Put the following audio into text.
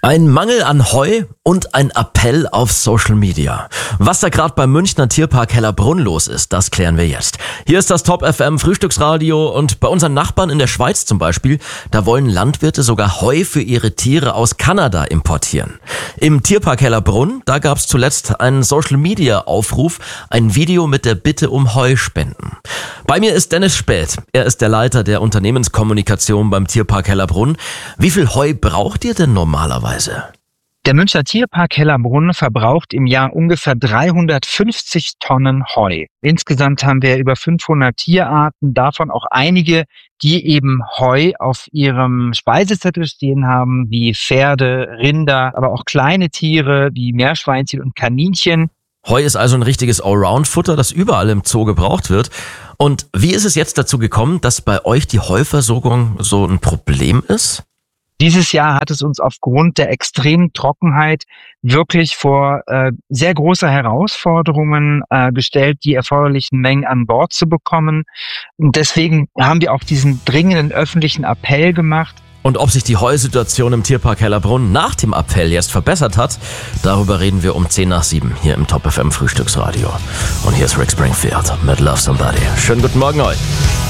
Ein Mangel an Heu und ein Appell auf Social Media. Was da gerade beim Münchner Tierpark Hellerbrunn los ist, das klären wir jetzt. Hier ist das Top FM Frühstücksradio und bei unseren Nachbarn in der Schweiz zum Beispiel, da wollen Landwirte sogar Heu für ihre Tiere aus Kanada importieren. Im Tierpark Hellerbrunn, da gab es zuletzt einen Social Media Aufruf, ein Video mit der Bitte um Heuspenden. Bei mir ist Dennis Späth. Er ist der Leiter der Unternehmenskommunikation beim Tierpark Hellerbrunn. Wie viel Heu braucht ihr denn normalerweise? Der Münchner Tierpark Hellerbrunn verbraucht im Jahr ungefähr 350 Tonnen Heu. Insgesamt haben wir über 500 Tierarten, davon auch einige, die eben Heu auf ihrem Speisezettel stehen haben, wie Pferde, Rinder, aber auch kleine Tiere wie Meerschweinchen und Kaninchen. Heu ist also ein richtiges Allround-Futter, das überall im Zoo gebraucht wird. Und wie ist es jetzt dazu gekommen, dass bei euch die Heuversorgung so ein Problem ist? Dieses Jahr hat es uns aufgrund der extremen Trockenheit wirklich vor sehr große Herausforderungen gestellt, die erforderlichen Mengen an Bord zu bekommen. Und deswegen haben wir auch diesen dringenden öffentlichen Appell gemacht. Und ob sich die Heusituation im Tierpark Hellerbrunn nach dem Appell jetzt verbessert hat, darüber reden wir um 6:10 hier im Top FM Frühstücksradio. Und hier ist Rick Springfield mit Love Somebody. Schönen guten Morgen euch.